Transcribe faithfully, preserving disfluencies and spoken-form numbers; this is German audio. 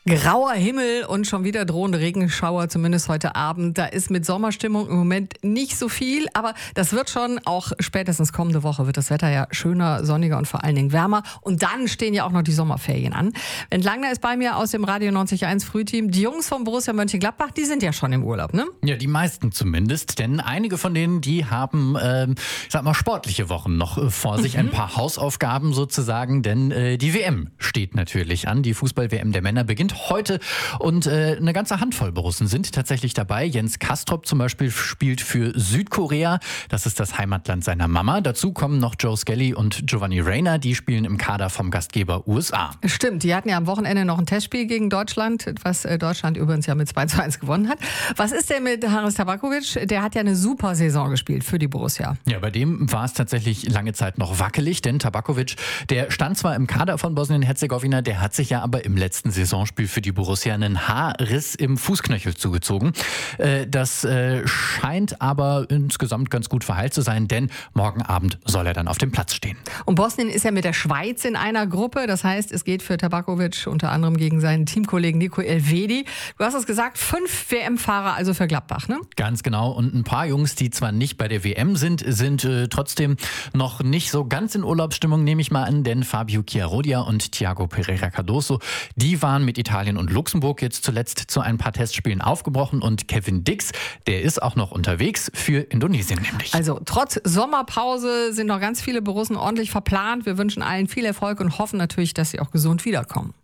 Grauer Himmel und schon wieder drohende Regenschauer, zumindest heute Abend. Da ist mit Sommerstimmung im Moment nicht so viel, aber das wird schon, auch spätestens kommende Woche wird das Wetter ja schöner, sonniger und vor allen Dingen wärmer. Und dann stehen ja auch noch die Sommerferien an. Bernd Langner ist bei mir aus dem Radio neunzig Komma eins Frühteam. Die Jungs vom Borussia Mönchengladbach, die sind ja schon im Urlaub, ne? Ja, die meisten zumindest, denn einige von denen, die haben, ähm, ich sag mal, sportliche Wochen noch äh, vor sich, ein paar Hausaufgaben sozusagen, denn äh, die W M steht natürlich an. Die Fußball-W M der Männer beginnt heute und äh, eine ganze Handvoll Borussen sind tatsächlich dabei. Jens Kastrop zum Beispiel spielt für Südkorea. Das ist das Heimatland seiner Mama. Dazu kommen noch Joe Skelly und Giovanni Reyna. Die spielen im Kader vom Gastgeber U S A. Stimmt, die hatten ja am Wochenende noch ein Testspiel gegen Deutschland, was äh, Deutschland übrigens ja mit zwei zu eins gewonnen hat. Was ist denn mit Haris Tabakovic? Der hat ja eine super Saison gespielt für die Borussia. Ja, bei dem war es tatsächlich lange Zeit noch wackelig, denn Tabakovic, der stand zwar im Kader von Bosnien-Herzegowina, der hat sich ja aber im letzten Saisonspiel für die Borussia einen Haarriss im Fußknöchel zugezogen. Das scheint aber insgesamt ganz gut verheilt zu sein, denn morgen Abend soll er dann auf dem Platz stehen. Und Bosnien ist ja mit der Schweiz in einer Gruppe. Das heißt, es geht für Tabakovic unter anderem gegen seinen Teamkollegen Nico Elvedi. Du hast es gesagt, fünf W M-Fahrer also für Gladbach, ne? Ganz genau. Und ein paar Jungs, die zwar nicht bei der W M sind, sind äh, trotzdem noch nicht so ganz in Urlaubsstimmung, nehme ich mal an, denn Fabio Chiarodia und Thiago Pereira Cardoso, die waren mit Italien und Luxemburg jetzt zuletzt zu ein paar Testspielen aufgebrochen und Kevin Dix, der ist auch noch unterwegs für Indonesien nämlich. Also trotz Sommerpause sind noch ganz viele Borussen ordentlich verplant. Wir wünschen allen viel Erfolg und hoffen natürlich, dass sie auch gesund wiederkommen.